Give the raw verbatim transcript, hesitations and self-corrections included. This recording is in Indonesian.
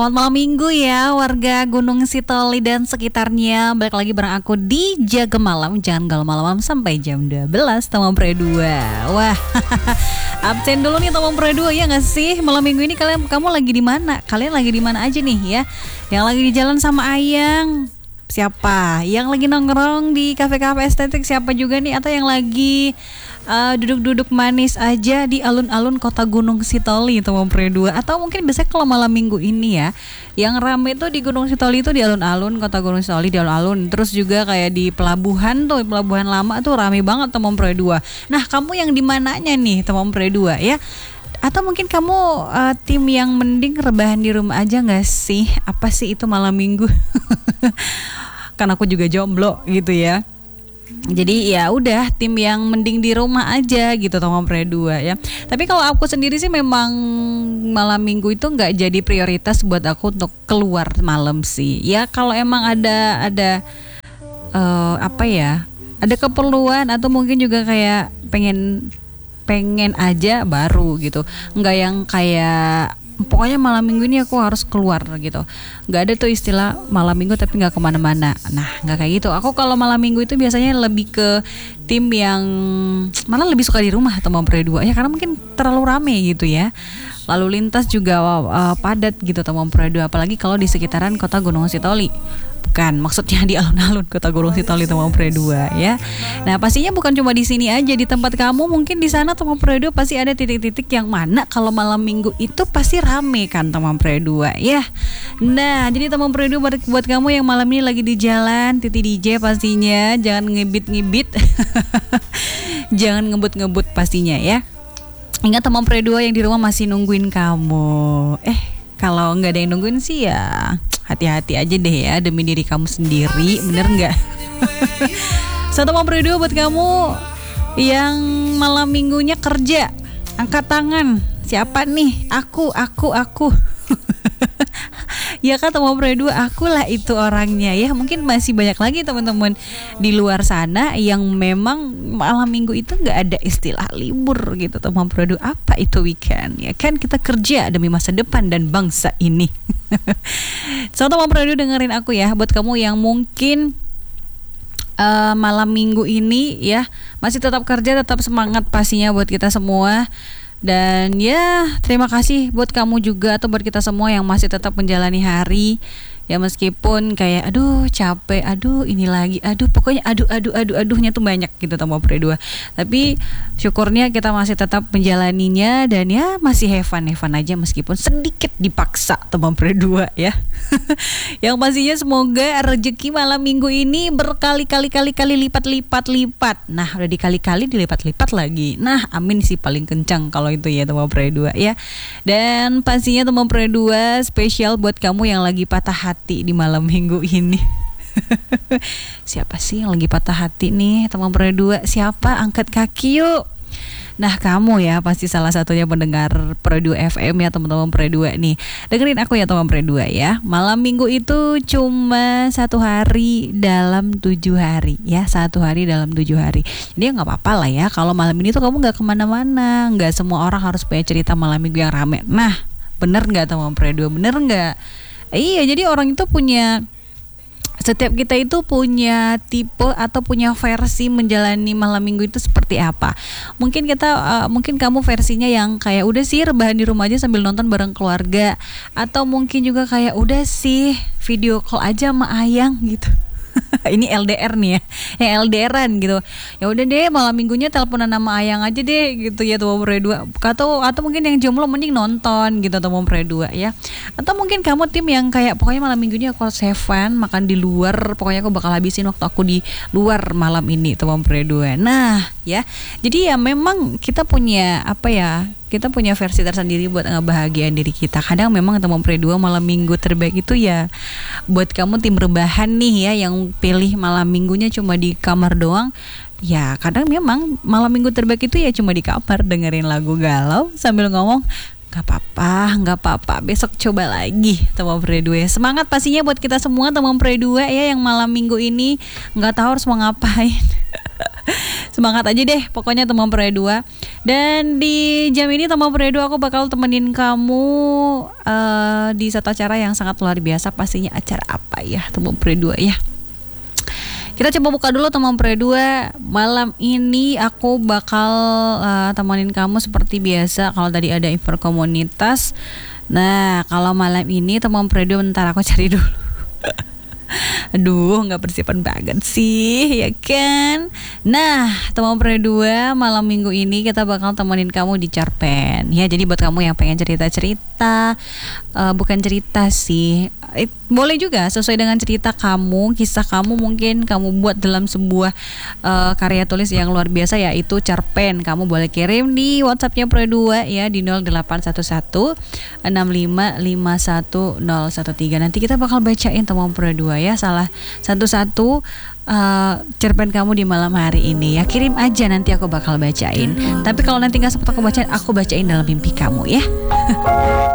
Selamat malam minggu ya warga Gunung Sitoli dan sekitarnya. Balik lagi bareng aku di Jaga Malam. Jangan galau malam sampai jam dua belas Teman Pre dua. Wah, absen dulu nih Teman Pre dua ya gak sih? Malam minggu ini kalian kamu lagi di mana? Kalian lagi di mana aja nih ya? Yang lagi di jalan sama Ayang siapa? Yang lagi nongkrong di kafe-kafe estetik siapa juga nih? Atau yang lagi uh, duduk-duduk manis aja di alun-alun kota Gunung Sitoli Teman Pre dua? Atau mungkin biasanya kalau malam minggu ini ya, yang rame tuh di Gunung Sitoli itu di alun-alun kota Gunung Sitoli, di alun-alun. Terus juga kayak di pelabuhan tuh, pelabuhan lama tuh rame banget Teman Pre dua. Nah, kamu yang di mananya nih Teman Pre dua ya? Atau mungkin kamu uh, tim yang mending rebahan di rumah aja gak sih? Apa sih itu malam minggu? Kan aku juga jomblo gitu ya. Jadi ya udah tim yang mending di rumah aja gitu Teman Pre dua ya. Tapi kalau aku sendiri sih memang malam minggu itu nggak jadi prioritas buat aku untuk keluar malam sih. Ya kalau emang ada ada uh, apa ya? Ada keperluan atau mungkin juga kayak pengen pengen aja baru gitu. Nggak yang kayak pokoknya malam minggu ini aku harus keluar gitu. Nggak ada tuh istilah malam minggu tapi nggak kemana-mana. Nah nggak kayak gitu. Aku kalau malam minggu itu biasanya lebih ke tim yang malah lebih suka di rumah Teman Pre dua ya, karena mungkin terlalu rame gitu ya. Lalu lintas juga uh, padat gitu Teman Pre dua, apalagi kalau di sekitaran kota Gunung Sitoli. Bukan, maksudnya di alun-alun kota Gunung Sitoli Teman Pre dua ya. Nah pastinya bukan cuma di sini aja, di tempat kamu mungkin di sana Teman Pre dua pasti ada titik-titik yang mana kalau malam minggu itu pasti rame kan Teman Pre dua ya. Nah jadi Teman Pre dua buat, buat kamu yang malam ini lagi di jalan, Titi D J pastinya jangan ngebit-ngebit, jangan ngebut-ngebut pastinya ya. Ingat Teman Pre dua yang di rumah masih nungguin kamu. Eh kalau nggak ada yang nungguin sih ya hati-hati aja deh ya demi diri kamu sendiri, bener nggak? Satu Teman Pre dua buat kamu yang malam minggunya kerja, angkat tangan. Siapa nih? Aku, aku, aku. Ya kan Teman Pre dua, akulah itu orangnya ya. Mungkin masih banyak lagi teman-teman di luar sana yang memang malam minggu itu nggak ada istilah libur gitu Teman Pre dua. Apa itu weekend? Ya kan kita kerja demi masa depan dan bangsa ini. So Teman Pre dua dengerin aku ya, buat kamu yang mungkin uh, malam minggu ini ya masih tetap kerja, tetap semangat pastinya buat kita semua. Dan ya terima kasih buat kamu juga atau buat kita semua yang masih tetap menjalani hari ya, meskipun kayak aduh capek, aduh ini lagi, aduh pokoknya aduh aduh aduh aduhnya tuh banyak gitu Teman Pre dua. Tapi syukurnya kita masih tetap menjalaninya dan ya masih have fun, have fun aja meskipun sedikit dipaksa Teman Pre dua ya. Yang pastinya semoga rezeki malam minggu ini berkali-kali kali-kali lipat-lipat-lipat. Nah udah dikali-kali dilipat-lipat lagi. Nah amin sih paling kencang kalau itu ya Teman Pre dua ya. Dan pastinya Teman Pre dua spesial buat kamu yang lagi patah hati di malam minggu ini. Siapa sih yang lagi patah hati nih Teman Pre dua? Siapa? Angkat kaki yuk. Nah kamu ya pasti salah satunya pendengar Pre dua F M ya teman-teman Pre dua nih. Dengerin aku ya Teman Pre dua ya. Malam minggu itu cuma satu hari dalam tujuh hari ya. Satu hari dalam tujuh hari. Jadi ya gak apa-apa lah ya kalau malam ini tuh kamu gak kemana-mana. Gak semua orang harus punya cerita malam minggu yang rame. Nah bener gak Teman Pre dua? Bener gak? Iya, jadi orang itu punya, setiap kita itu punya tipe atau punya versi menjalani malam minggu itu seperti apa. Mungkin kita, uh, mungkin kamu versinya yang kayak udah sih rebahan di rumah aja sambil nonton bareng keluarga, atau mungkin juga kayak udah sih video call aja sama Ayang gitu. Ini L D R nih ya, yang L D R-an gitu. Ya udah deh malam minggunya teleponan sama Ayang aja deh gitu ya Teman Pre dua. Atau atau mungkin yang jomblo mending nonton gitu Teman Pre dua ya. Atau mungkin kamu tim yang kayak pokoknya malam minggunya aku harus have fun, makan di luar, pokoknya aku bakal habisin waktu aku di luar malam ini Teman Pre dua. Nah ya, jadi ya memang kita punya apa ya, kita punya versi tersendiri buat ngebahagiain diri kita. Kadang memang Teman Pre dua malam minggu terbaik itu ya buat kamu tim rebahan nih ya, yang pilih malam minggunya cuma di kamar doang. Ya kadang memang malam minggu terbaik itu ya cuma di kamar dengerin lagu galau sambil ngomong gak apa-apa, gak apa-apa, besok coba lagi Teman Pre dua. Semangat pastinya buat kita semua Teman Pre dua ya, yang malam minggu ini gak tahu harus mau ngapain. Semangat aja deh pokoknya teman Pria dua. Dan di jam ini teman Pria dua aku bakal temenin kamu uh, di satu acara yang sangat luar biasa. Pastinya acara apa ya teman Pria dua ya. Kita coba buka dulu teman Pria dua. Malam ini aku bakal uh, temenin kamu seperti biasa. Kalau tadi ada info komunitas. Nah kalau malam ini teman Pria dua, bentar aku cari dulu. Aduh, nggak persiapan banget sih, ya kan? Nah, teman Pria dua, malam minggu ini kita bakal temenin kamu di Cerpen. Ya, jadi buat kamu yang pengen cerita-cerita, uh, bukan cerita sih, It, boleh juga sesuai dengan cerita kamu, kisah kamu mungkin kamu buat dalam sebuah uh, karya tulis yang luar biasa, yaitu cerpen. Kamu boleh kirim di WhatsAppnya Pria dua ya di nol delapan satu satu enam lima lima satu nol satu tiga. Nanti kita bakal bacain teman Pria dua ya salah satu-satu uh, cerpen kamu di malam hari ini ya. Kirim aja, nanti aku bakal bacain. Tapi kalau nanti nggak sempat aku bacain, aku bacain dalam mimpi kamu ya.